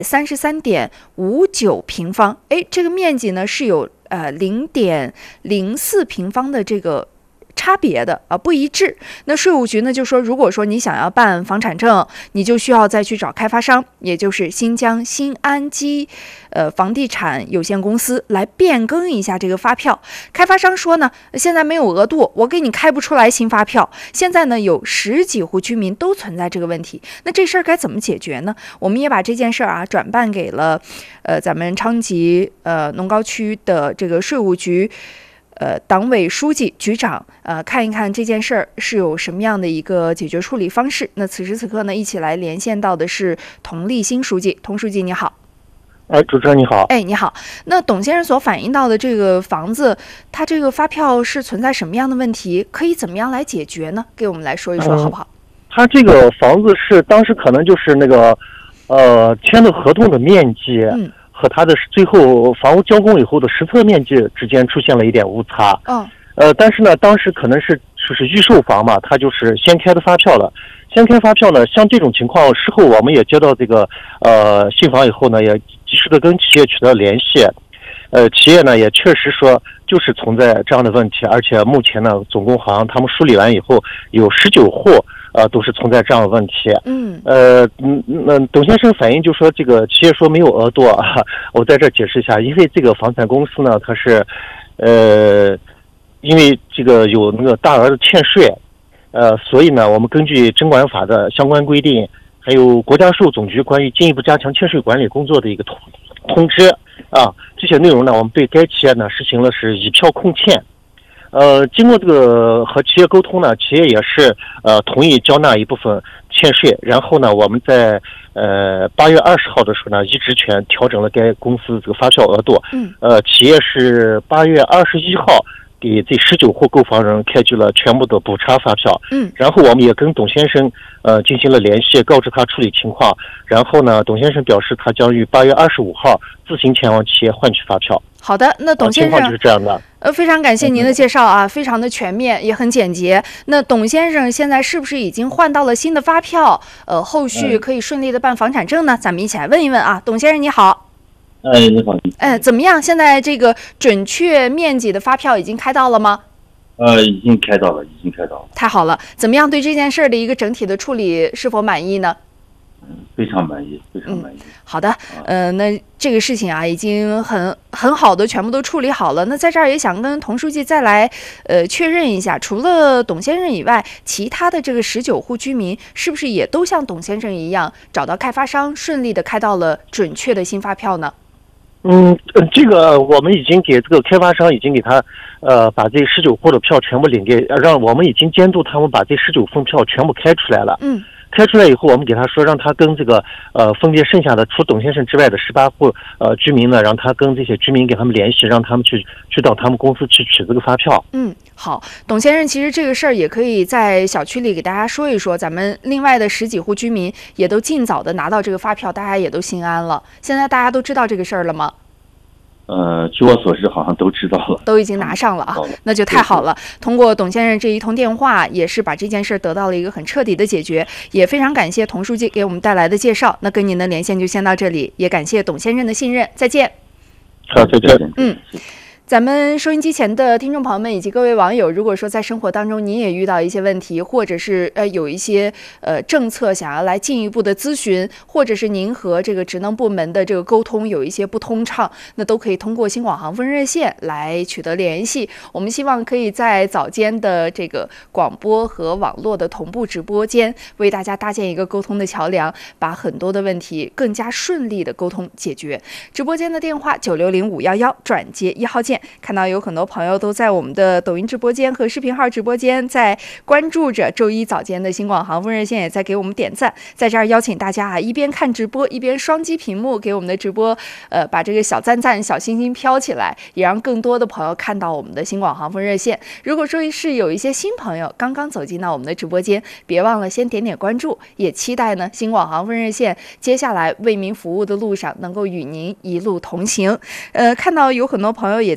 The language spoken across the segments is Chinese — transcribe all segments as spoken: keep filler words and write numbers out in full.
三十三点五九平方，哎，这个面积呢是有呃零点零四平方的这个差别的啊，不一致。那税务局呢就说，如果说你想要办房产证，你就需要再去找开发商，也就是新疆新安基呃房地产有限公司来变更一下这个发票。开发商说呢，现在没有额度，我给你开不出来新发票。现在呢有十几户居民都存在这个问题，那这事儿该怎么解决呢？我们也把这件事儿啊转办给了呃咱们昌吉呃农高区的这个税务局。呃，党委书记、局长，呃，看一看这件事儿是有什么样的一个解决处理方式。那此时此刻呢，一起来连线到的是童立新书记，童书记你好。 哎，主持人你好。 哎，你好。那董先生所反映到的这个房子，它这个发票是存在什么样的问题？可以怎么样来解决呢？给我们来说一说，好不好？ 他、嗯、这个房子是当时可能就是那个，呃，签的合同的面积。嗯。和它的最后房屋交工以后的实测面积之间出现了一点误差。 嗯。 呃，但是呢，当时可能是就是预售房嘛，它就是先开的发票了。先开发票呢，像这种情况，事后我们也接到这个呃信访以后呢，也及时的跟企业取得联系。呃，企业呢也确实说就是存在这样的问题，而且目前呢，总共好像他们梳理完以后有十九户。呃，都是存在这样的问题。 嗯， 呃，嗯，那董先生反映就说，这个企业说没有额度啊，我在这解释一下，因为这个房产公司呢，它是，呃，因为这个有那个大额的欠税，呃，所以呢，我们根据征管法的相关规定，还有国家税务总局关于进一步加强欠税管理工作的一个通通知啊，这些内容呢，我们对该企业呢实行了是以票控欠。呃，经过这个和企业沟通呢，企业也是呃同意交纳一部分欠税，然后呢，我们在呃八月二十号的时候呢，移职权调整了该公司这个发票额度。 嗯。 呃，企业是八月二十一号给这十九户购房人开具了全部的补差发票。 嗯。 然后我们也跟董先生呃进行了联系，告知他处理情况。然后呢，董先生表示他将于八月二十五号自行前往企业换取发票。 好的，那董先生、 啊、情况就是这样的。 呃，非常感谢您的介绍啊，非常的全面，也很简洁。那董先生现在是不是已经换到了新的发票？呃，后续可以顺利的办房产证呢？咱们一起来问一问啊，董先生你好。 哎，你好。 哎，怎么样？现在这个准确面积的发票已经开到了吗？ 呃，已经开到了，已经开到了。 太好了，怎么样？对这件事的一个整体的处理是否满意呢？ 非常满意，非常满意。 嗯、好的，呃，那这个事情啊，已经很很好的全部都处理好了。那在这儿也想跟童书记再来呃确认一下，除了董先生以外，其他的这个十九户居民是不是也都像董先生一样，找到开发商，顺利的开到了准确的新发票呢？ 嗯，这个我们已经给这个开发商已经给他，呃，把这十九户的票全部领给，让我们已经监督他们把这十九份票全部开出来了。 嗯。 开出来以后，我们给他说，让他跟这个呃分别剩下的除董先生之外的十八户呃居民呢，让他跟这些居民给他们联系，让他们去去到他们公司去取这个发票。 嗯，好，董先生，其实这个事儿也可以在小区里给大家说一说，咱们另外的十几户居民也都尽早的拿到这个发票，大家也都心安了。现在大家都知道这个事儿了吗？ 呃，据我所知，好像都知道了， 都已经拿上了啊，那就太好了。通过董先生这一通电话，也是把这件事得到了一个很彻底的解决，也非常感谢童书记给我们带来的介绍。那跟您的连线就先到这里，也感谢董先生的信任，再见。 好，再见。 嗯。咱们收音机前的听众朋友们以及各位网友，如果说在生活当中您也遇到一些问题，或者是呃有一些呃政策想要来进一步的咨询，或者是您和这个职能部门的这个沟通有一些不通畅，那都可以通过新广航分热线来取得联系。我们希望可以在早间的这个广播和网络的同步直播间，为大家搭建一个沟通的桥梁，把很多的问题更加顺利的沟通解决。直播间的电话九六零五幺幺转接一号键。看到有很多朋友都在我们的抖音直播间和视频号直播间在关注着周一早间的新广航分热线，也在给我们点赞。在这儿邀请大家啊，一边看直播一边双击屏幕给我们的直播呃把这个小赞赞小星星飘起来，也让更多的朋友看到我们的新广航分热线。如果说是有一些新朋友刚刚走进到我们的直播间，别忘了先点点关注，也期待呢新广航分热线接下来为民服务的路上能够与您一路同行。呃看到有很多朋友也在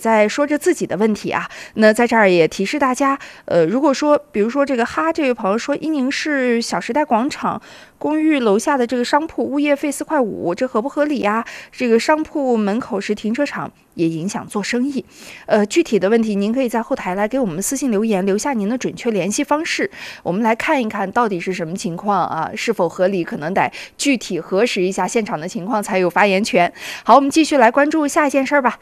在说着自己的问题啊。那在这儿也提示大家，呃，如果说比如说这个哈这位朋友说伊宁市小时代广场公寓楼下的这个商铺物业费四块五，这合不合理呀？这个商铺门口是停车场，也影响做生意。呃，具体的问题您可以在后台来给我们私信留言，留下您的准确联系方式，我们来看一看到底是什么情况啊，是否合理，可能得具体核实一下现场的情况才有发言权。好，我们继续来关注下一件事儿吧。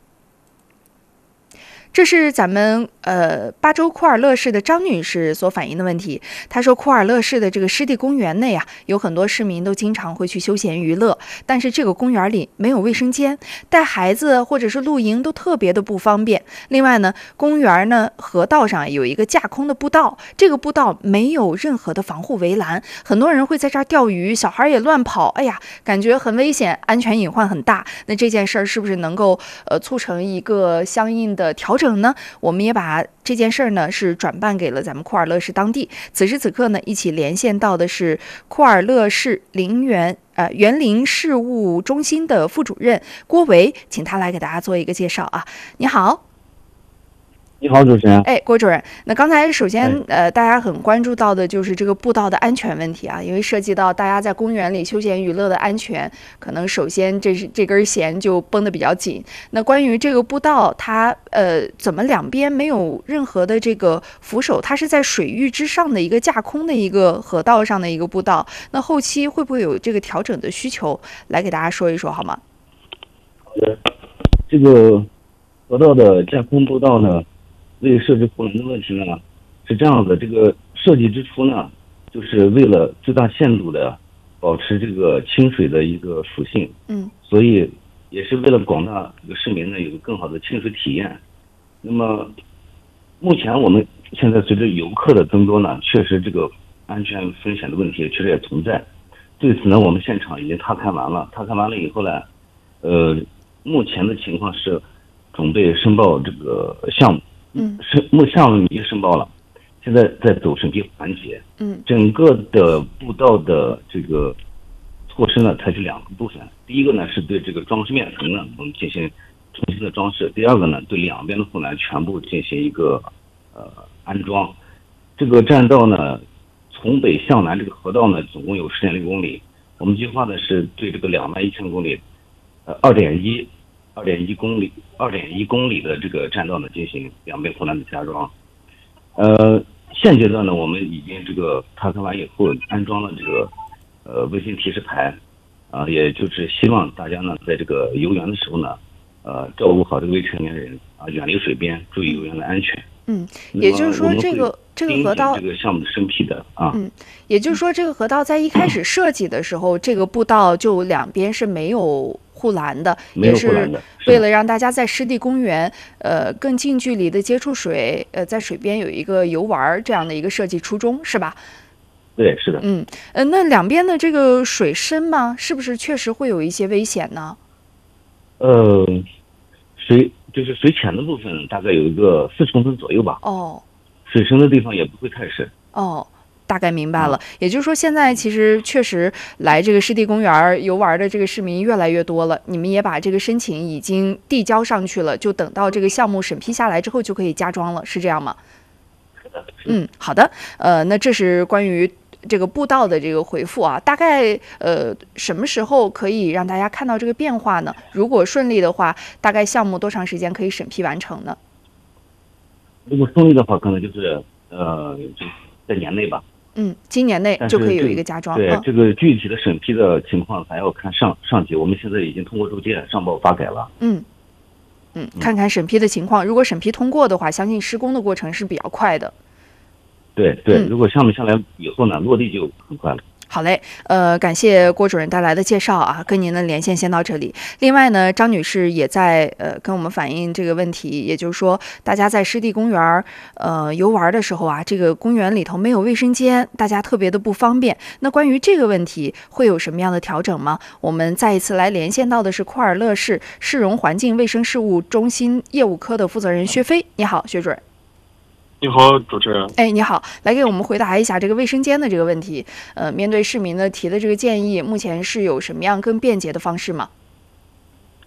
这是咱们呃巴州库尔勒市的张女士所反映的问题。她说，库尔勒市的这个湿地公园内啊，有很多市民都经常会去休闲娱乐，但是这个公园里没有卫生间，带孩子或者是露营都特别的不方便。另外呢，公园呢河道上有一个架空的步道，这个步道没有任何的防护围栏，很多人会在这儿钓鱼，小孩也乱跑，哎呀，感觉很危险，安全隐患很大。那这件事儿是不是能够呃促成一个相应的调整呢？我们也把这件事儿呢是转办给了咱们库尔勒市当地。此时此刻呢，一起连线到的是库尔勒市林园呃园林事务中心的副主任郭维，请他来给大家做一个介绍啊。你好。 你好，主持人。 哎，郭主任，那刚才首先呃，大家很关注到的就是这个步道的安全问题啊，因为涉及到大家在公园里休闲娱乐的安全，可能首先这是这根弦就绷得比较紧。那关于这个步道，它呃怎么两边没有任何的这个扶手，它是在水域之上的一个架空的一个河道上的一个步道，那后期会不会有这个调整的需求？来给大家说一说好吗？ 好的，这个河道的架空步道呢，为设置护栏的问题呢，是这样的，这个设计之初呢，就是为了最大限度的保持这个清水的一个属性， 嗯， 所以也是为了广大这个市民呢有个更好的清水体验。那么，目前我们现在随着游客的增多呢，确实这个安全风险的问题确实也存在。对此呢，我们现场已经踏勘完了，踏勘完了以后呢，呃，目前的情况是准备申报这个项目。 嗯， 是目项目已经申报了，现在在走审批环节。 嗯， 整个的步道的这个措施呢，采取两个部分。第一个呢，是对这个装饰面层呢，我们进行重新的装饰；第二个呢，对两边的护栏全部进行一个呃安装。这个栈道呢，从北向南这个河道呢，总共有十点六公里。我们计划的是对这个两万一千公里，呃，二点一。二点一公里，二点一公里的这个栈道呢，进行两边护栏的加装。呃，现阶段呢，我们已经这个踏勘完以后，安装了这个呃卫星提示牌，啊、呃，也就是希望大家呢，在这个游园的时候呢，呃，照顾好这个未成年人啊，远离水边，注意游园的安全。 嗯，也就是说，这个这个河道这个项目的审批的啊， 嗯，也就是说，这个河道在一开始设计的时候，嗯、这个步道就两边是没有护栏的， 没有护栏的， 也是为了让大家在湿地公园呃更近距离的接触水，呃，在水边有一个游玩这样的一个设计初衷，是吧？ 对，是的。 嗯，呃，那两边的这个水深吗？是不是确实会有一些危险呢？ 呃，水。就是水浅的部分大概有一个四十公分左右吧。 哦， 水深的地方也不会太深。 哦，大概明白了。嗯、也就是说，现在其实确实来这个湿地公园游玩的这个市民越来越多了，你们也把这个申请已经递交上去了，就等到这个项目审批下来之后就可以加装了，是这样吗？ 是的。 嗯，好的。呃，那这是关于这个步道的这个回复啊，大概呃什么时候可以让大家看到这个变化呢？如果顺利的话，大概项目多长时间可以审批完成呢？ 如果顺利的话，可能就是呃就在年内吧。 嗯，今年内就可以有一个加装。 对、 嗯， 这个具体的审批的情况还要看上上级，我们现在已经通过邮件上报发改了。 嗯嗯，看看审批的情况，如果审批通过的话，相信施工的过程是比较快的。 对对、嗯，如果项目下来以后呢，落地就很快了。 好嘞，呃，感谢郭主任带来的介绍啊，跟您的连线先到这里。另外呢，张女士也在呃跟我们反映这个问题，也就是说，大家在湿地公园呃游玩的时候啊，这个公园里头没有卫生间，大家特别的不方便。那关于这个问题会有什么样的调整吗？我们再一次来连线到的是库尔勒市市容环境卫生事务中心业务科的负责人薛飞。你好，薛主任。 你好，主持人。 哎，你好，来给我们回答一下这个卫生间的这个问题。呃，面对市民的提的这个建议，目前是有什么样更便捷的方式吗？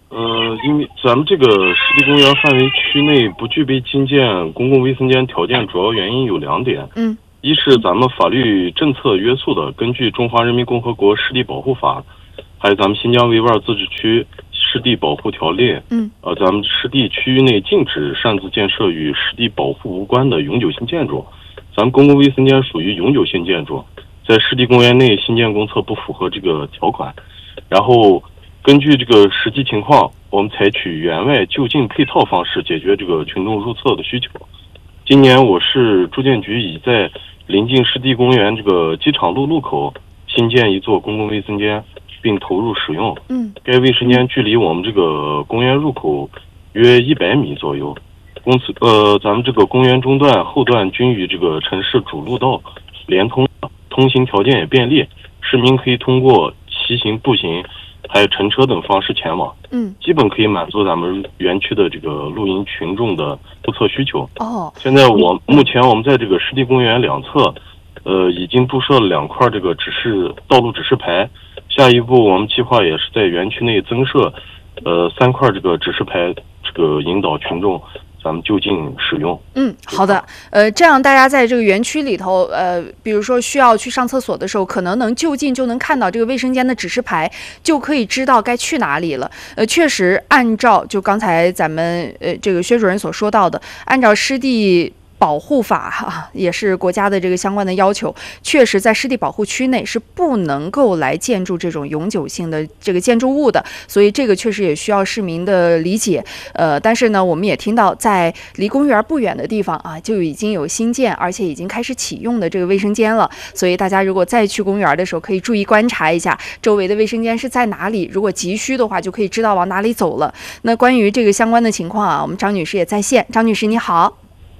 呃，因为咱们这个湿地公园范围区内不具备新建公共卫生间条件，主要原因有两点。 嗯， 一是咱们法律政策约束的，根据《中华人民共和国湿地保护法》，还有咱们新疆维吾尔自治区湿地保护条例。 嗯， 呃，咱们湿地区域内禁止擅自建设与湿地保护无关的永久性建筑。咱们公共卫生间属于永久性建筑，在湿地公园内新建公厕不符合这个条款。然后根据这个实际情况，我们采取园外就近配套方式解决这个群众入厕的需求。今年我市住建局已在临近湿地公园这个机场路路口新建一座公共卫生间，并投入使用。 嗯， 该卫生间距离我们这个公园入口约一百米左右。公司呃，咱们这个公园中段、后段均与这个城市主路道连通，通行条件也便利，市民可以通过骑行、步行，还有乘车等方式前往。 嗯， 基本可以满足咱们园区的这个露营群众的入厕需求。 哦， 现在我目前我们在这个湿地公园两侧，呃，已经布设了两块这个指示道路指示牌。下一步我们计划也是在园区内增设，呃，三块这个指示牌，这个引导群众咱们就近使用。 嗯，好的，呃，这样大家在这个园区里头，呃，比如说需要去上厕所的时候，可能能就近就能看到这个卫生间的指示牌，就可以知道该去哪里了。呃，确实，按照就刚才咱们呃这个薛主任所说到的，按照湿地保护法哈、啊，也是国家的这个相关的要求，确实在湿地保护区内是不能够来建筑这种永久性的这个建筑物的，所以这个确实也需要市民的理解。呃，但是呢，我们也听到在离公园不远的地方啊，就已经有新建，而且已经开始启用的这个卫生间了。所以大家如果再去公园的时候，可以注意观察一下周围的卫生间是在哪里，如果急需的话，就可以知道往哪里走了。那关于这个相关的情况啊，我们张女士也在线。张女士你好。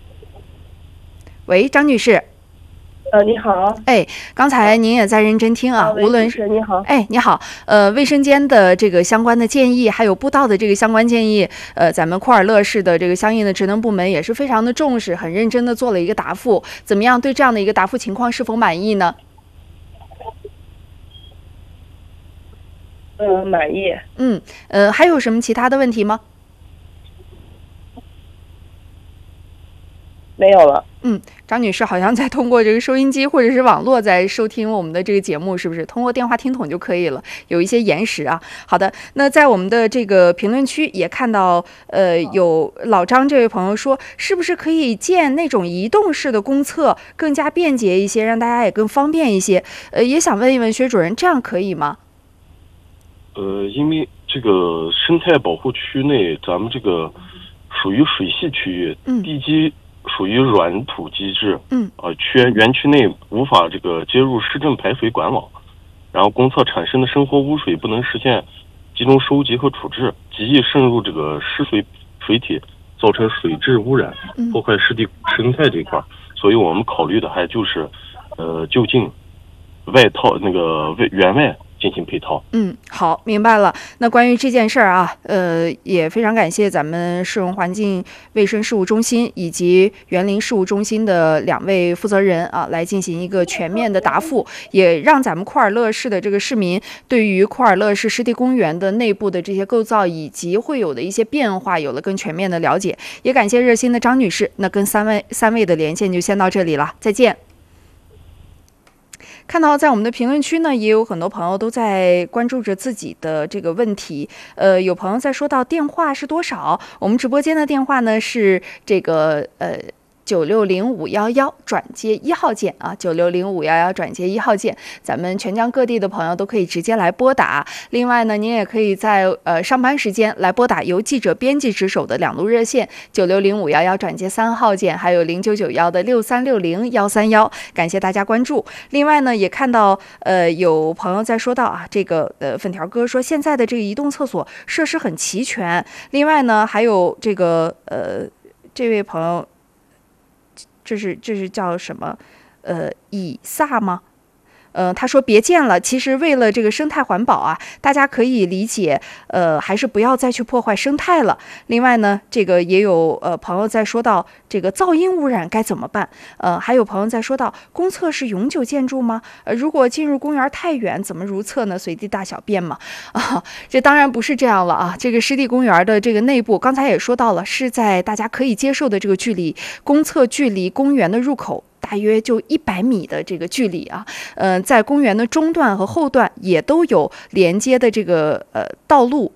喂，张女士。 呃，你好。 哎，刚才您也在认真听啊， 啊无论是你好。 哎，你好。呃，卫生间的这个相关的建议，还有步道的这个相关建议，呃，咱们库尔勒市的这个相应的职能部门也是非常的重视，很认真的做了一个答复。怎么样？对这样的一个答复情况是否满意呢？ 嗯，满意。 嗯，呃，还有什么其他的问题吗？ 没有了。 嗯，张女士好像在通过这个收音机或者是网络在收听我们的这个节目，是不是？通过电话听筒就可以了，有一些延时啊。好的，那在我们的这个评论区也看到，呃，有老张这位朋友说，是不是可以建那种移动式的公厕，更加便捷一些，让大家也更方便一些？呃，也想问一问薛主任，这样可以吗？ 呃，因为这个生态保护区内，咱们这个属于水系区域， 嗯， 地基属于软土机制， 嗯， 呃，区园区内无法这个接入市政排水管网，然后公厕产生的生活污水不能实现集中收集和处置，极易渗入这个湿水水体，造成水质污染，破坏湿地生态这一块，所以我们考虑的还就是，呃，就近外套那个园外进行配套。 嗯，好，明白了。那关于这件事儿啊，呃，也非常感谢咱们市容环境卫生事务中心以及园林事务中心的两位负责人啊，来进行一个全面的答复，也让咱们库尔勒市的这个市民对于库尔勒市湿地公园的内部的这些构造以及会有的一些变化有了更全面的了解。也感谢热心的张女士。那跟三位三位的连线就先到这里了，再见。看到在我们的评论区呢，也有很多朋友都在关注着自己的这个问题。呃，有朋友在说到电话是多少？我们直播间的电话呢是这个呃。九六零五幺幺转接一号键啊，九六零五幺幺转接一号键，咱们全疆各地的朋友都可以直接来拨打。另外呢，您也可以在呃上班时间来拨打由记者编辑值守的两路热线九六零五幺幺转接三号键，还有零九九幺的六三六零幺三幺。感谢大家关注。另外呢，也看到呃有朋友在说到啊，这个呃粉条哥说现在的这个移动厕所设施很齐全。另外呢，还有这个呃这位朋友。这是这是叫什么？呃，以撒吗？ 呃，他说别建了。其实为了这个生态环保啊，大家可以理解，呃，还是不要再去破坏生态了。另外呢，这个也有呃朋友在说到这个噪音污染该怎么办？呃，还有朋友在说到公厕是永久建筑吗？呃，如果进入公园太远，怎么如厕呢？随地大小便吗？啊，这当然不是这样了啊。这个湿地公园的这个内部，刚才也说到了，是在大家可以接受的这个距离，公厕距离公园的入口大约就一百米的这个距离啊，嗯、呃，在公园的中段和后段也都有连接的这个呃道路